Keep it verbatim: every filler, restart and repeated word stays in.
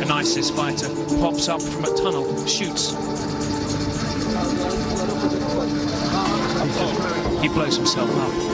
American ISIS fighter pops up from a tunnel, shoots. He blows himself up.